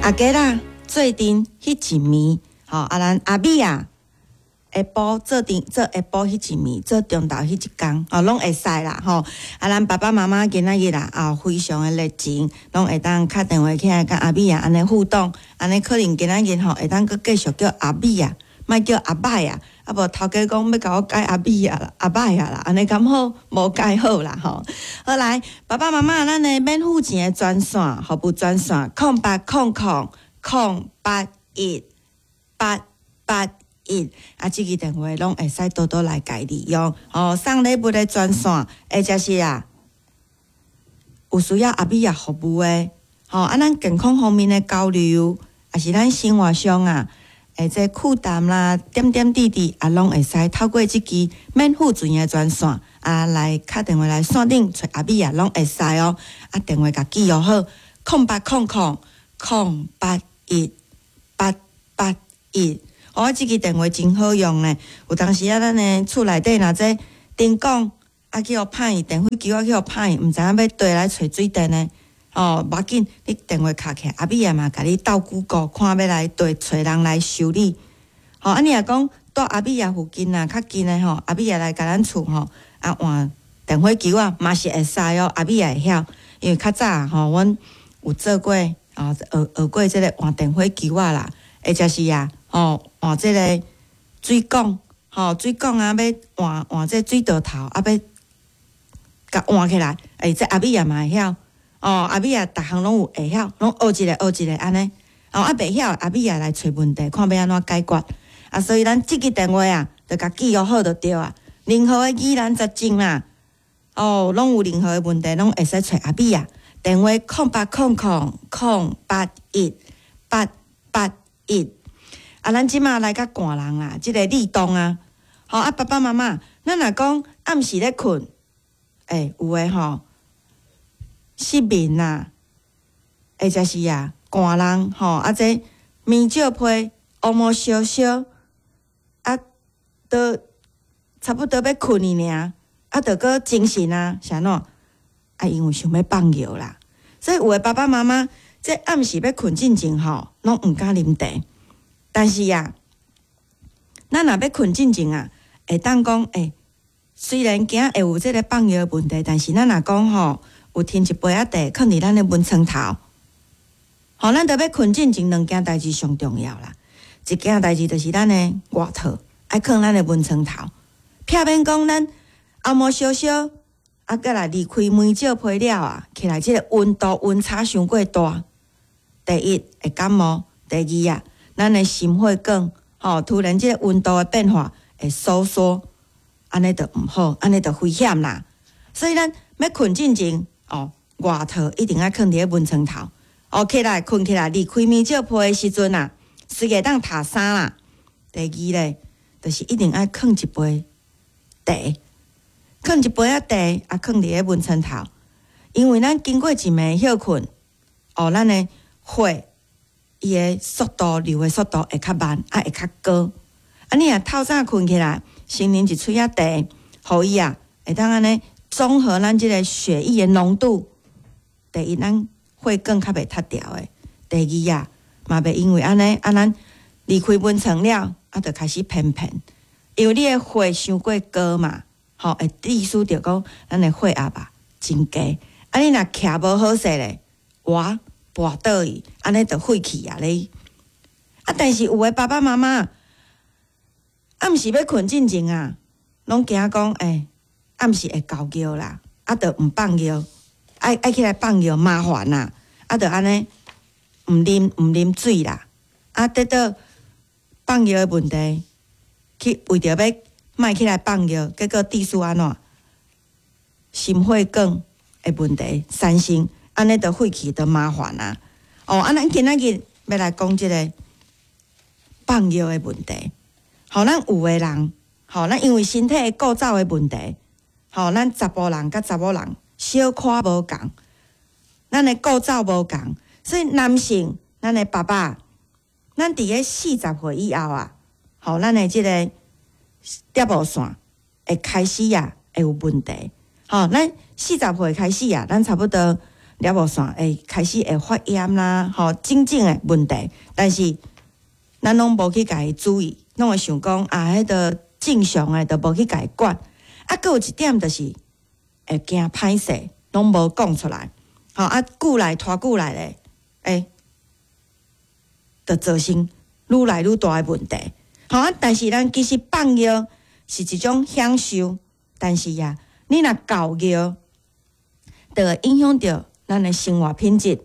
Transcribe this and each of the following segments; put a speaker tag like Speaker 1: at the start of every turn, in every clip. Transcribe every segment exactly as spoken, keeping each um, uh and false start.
Speaker 1: 啊，记啦，最近迄一暝，吼、啊，咱阿美啊，下晡做定做下晡迄一暝，做中昼迄一工，哦，拢会使啦，吼、啊，咱爸爸妈妈今仔日啦，啊，非常的热情，拢会当敲电话起来，甲阿美啊安尼互动，安尼可能今仔日吼会当佮继续叫阿美啊，莫叫阿拜啊。啊无头家讲要甲我改阿美啊啦，阿拜啊啦，安尼敢好？无改好啦吼。好来，爸爸妈妈，咱的免付钱的专线，服务专线，空八空空空八一八八一，啊，这个电话拢会使多多来改利用。哦，送礼物的专线，或者是啊，有需要阿美啊服务的，吼、哦，啊，咱健康方面的交流，也是咱生活上啊。诶，这负担啦，点点滴滴啊，拢会使透过即支免付钱的专线啊，来敲电话来线顶找阿美啊，拢会使哦。啊，电话甲记录好，空八空空空八一八八一。哦，即支电话真好用呢。有当时啊，咱的厝内底若这电讲啊，去互歹，电话机啊去互歹，毋知影要倒来找水电呢。哦，无要紧，你电话敲起来，阿美也嘛，甲你斗久顾，看要来对找人来修理。吼、哦，啊，你若讲住阿美也附近啊，较近诶吼，阿美也来甲咱厝吼，啊换电话机啊，嘛是会使哦，阿美也会晓，因为较早吼，阮有做过啊，学学过即个换电话机啊啦，或者是啊，吼换即个水管，吼水管啊，要换换即水道头，啊要甲换起来，诶，这阿美也嘛会晓。哦，阿美啊，逐项拢有会晓，拢学一个学一个安尼。哦，啊袂晓，阿美啊来找问题，看要安怎解决。啊，所以咱即个电话啊，着甲记录好就对啊。任何的疑难杂症啦，哦，拢有任何的问题，拢会使找阿美啊。电话空八空空空八一八八一。啊，咱即马来甲寒人啊，即、這個立冬啊，好、哦、啊，爸爸妈妈，咱若讲暗时咧困，诶、欸，有诶吼。失眠啦，或者是啊，寒人吼，啊这面少皮，乌毛烧烧，啊，都差不多要困去尔，啊，着个精神啊，是安怎？啊，因为想要放药啦，所以有诶爸爸妈妈，这暗时要困进前吼，拢毋敢啉茶。但是啊，咱若要困进前啊，会当讲诶，虽然惊会有即个放药诶问题，但是咱若讲吼。有添一杯仔茶，放伫咱的蚊床头。吼，咱着要困进前两件代志上重要啦。一件代志就是咱的外套，爱放咱的蚊床头。避免讲咱暗暝烧烧，啊，过来离开门罩被了啊，起来即个温度温差伤过大。第一会感冒，第二啊，咱的心血管，吼，突然即个温度的变化会收缩，安尼着毋好，安尼着危险啦。所以咱要困进前。哦，外套一定要放伫咧蚊床头。哦，起来困起来，离开面罩被的时阵啊，随个当晒衫啦。第二咧，就是一定要放一杯茶，放一杯啊茶啊，放伫咧蚊床头。因为咱经过一暝休困，哦，咱的血伊的速度流的速度会较慢，啊会较高。啊，你若透早困起来，先啉一喙仔茶，互伊啊会当安尼。综合咱即个血液的浓度，第一，咱血管较袂塌掉诶；第二啊，嘛袂因为安尼啊，咱离开蚊床了，啊，就开始偏偏，因为你的血伤过高嘛，吼，会致使着讲咱的血压吧增加。啊，你若徛无好势咧，哇，跋倒去，安尼就废气啊咧。啊，但是有诶爸爸妈妈，暗时要困进前啊，拢惊讲诶。欸暗时会搞尿啦，啊，着毋放尿，爱爱起来放尿麻烦啦，啊，着安尼毋啉毋啉水啦，啊，得到放尿的问题，去为着要莫起来放尿，结果致使安怎？心血管的问题产生，安尼着废气着麻烦啦。哦，啊，咱今仔日要来讲即个放尿的问题。吼，咱有诶人，吼，咱因为身体构造的问题。吼，咱查甫人甲查某人小可无共，咱的构造无共，所以男性，咱的爸爸，咱伫个四十岁以后啊，吼，咱的即个蝶毛线会开始啊，会有问题。吼，咱四十岁开始啊，咱差不多二了无线会开始会发炎啦，吼，真正诶问题。但是咱拢无去甲伊注意，拢会想讲啊，迄个正常诶，都无去甲伊管。啊，佫有一点就是会惊歹势，拢无讲出来。吼啊，久来拖久来咧，诶，就造成愈来愈大诶问题。吼啊，但是咱其实放药是一种享受，但是呀，你若教药，就会影响着咱诶生活品质。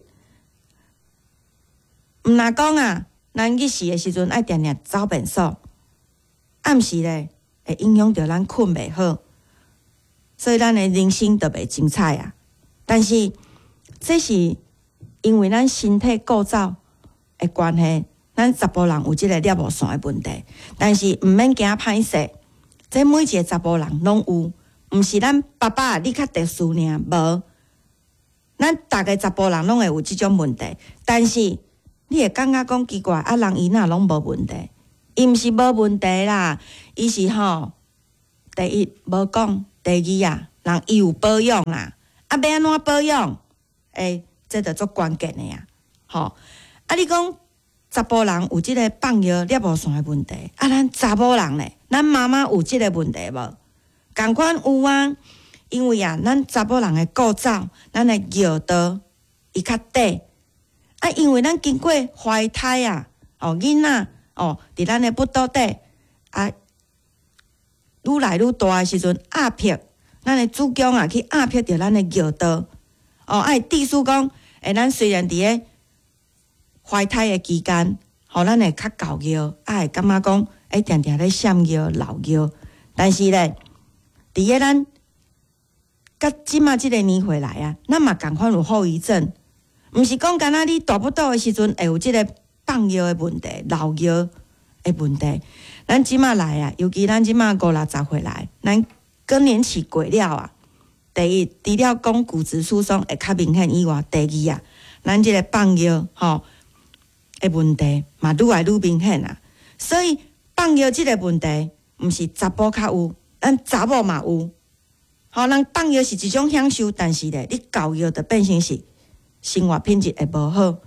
Speaker 1: 毋若讲啊，咱去时诶时阵爱定定走便所，暗时咧会影响着咱困袂好，所以咱诶人生就袂精彩啊。但是这是因为咱身体构造诶关系，咱查甫人有即个尿无线诶问题，但是毋免惊歹势，这每一个查甫人拢有，毋是咱爸爸你较特殊尔，无，咱逐个查甫人拢会有即种问题，但是你会感觉讲奇怪，啊，人伊若拢无问题，伊毋是无问题啦，伊是吼，第一无讲，第二啊，人伊有保养啦，啊，要安怎保养？诶，这着足关键的呀，吼，啊，你讲查甫人有即个放药尿无线的问题，啊，咱查某人咧，咱妈妈有即个问题无？共款有啊，因为啊，咱查某人的构造，咱的尿道伊较短。啊，因为咱经过怀胎啊，哦，囡仔哦，伫咱的腹肚底啊，愈来愈大诶时阵压迫，咱的子宫啊去压迫着咱的尿道，哦，啊，致使讲，诶，咱虽然伫咧怀胎诶期间，吼，咱会较够尿，啊，会感觉讲，诶，定定咧闪尿、漏尿，但是咧，伫咧咱甲即马即个年岁来啊，咱嘛共款有后遗症。毋是讲干那你大不倒的时阵会有即个放药的问题、漏药的问题。咱即马来啊，尤其咱即马五六十岁来，咱更年期过了啊。第一，除了讲骨质疏松会较明显以外，第二啊，咱即个放药吼的问题嘛愈来愈明显啊。所以放药即个问题，毋是查甫较有，咱查某嘛有。吼，人放药是一种享受，但是咧，你教药就变成是。生活品质会无好，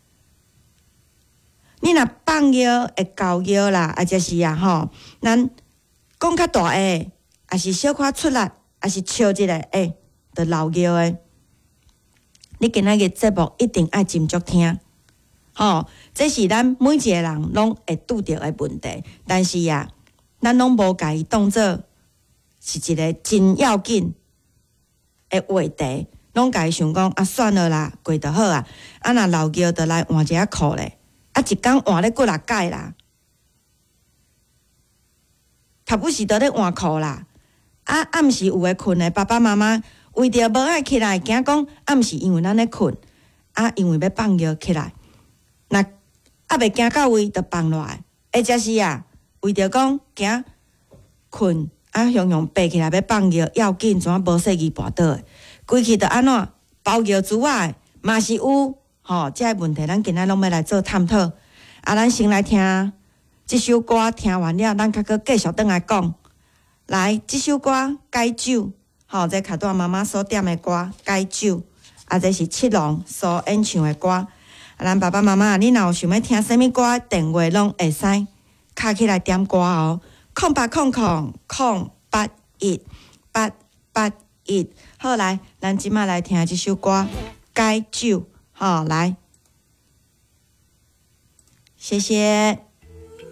Speaker 1: 你若放药会教药啦，啊，就是啊吼，咱讲较大个，也是小可出力，也是笑一个，诶，着漏药个。你今仔日节目一定爱斟酌听，吼，这是咱每一个人拢会拄着的问题，但是啊，咱拢无家己当做是一个真要紧的话题。拢家己想讲啊，算了啦，过就好啊。啊，若漏尿就来换一下裤咧，啊，一工换咧过六届啦。头不时都咧换裤啦。啊，暗时有诶困诶，爸爸妈妈为着无爱起来，惊讲暗时因为咱咧困，啊，因为要放尿起来，若啊未行到位就放落来，或者是啊，为着讲惊困，啊，雄雄爬起来要放尿，要紧，怎啊无细意跋倒诶。规气着安怎包尿珠仔嘛是有吼，这个问题咱今仔拢要来做探讨。啊，咱先来听即首歌，听完了，咱较搁继续转来讲。来，即首歌《解酒》，吼，这卡段妈妈所点的歌《解酒》，啊，这是七龙所演唱的歌。啊，咱爸爸妈妈，你若有想要听啥物歌，电话拢会使敲起来点歌哦。空八空空空八一八八一。好，来，咱即马来听即首歌《解酒》。好，来，谢谢。